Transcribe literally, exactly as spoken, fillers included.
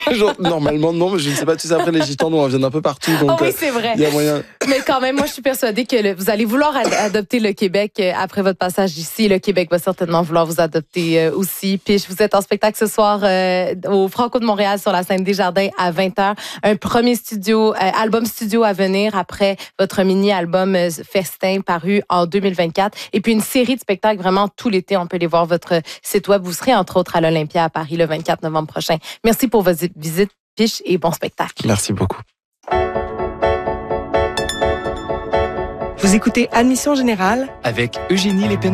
Genre, normalement, non, mais je ne sais pas. Tu sais, après, les gitans, on vient d'un peu partout. Donc, oh oui, c'est vrai. Il y a moyen. Mais quand même, moi, je suis persuadée que le, vous allez vouloir ad- adopter le Québec euh, après votre passage ici. Le Québec va certainement vouloir vous adopter euh, aussi. Puis, vous êtes en spectacle ce soir euh, au Franco de Montréal sur la scène Desjardins à vingt heures. Un premier studio, euh, album studio à venir après votre mini-album euh, Festin paru en deux mille vingt-quatre. Et puis, une série de spectacles vraiment tout l'été. On peut aller voir votre site web. Vous serez entre autres à l'Olympia à Paris le vingt-quatre novembre prochain. Merci pour votre visite, Piche, et bon spectacle. Merci beaucoup. Vous écoutez Admission Générale avec Eugénie Lépine.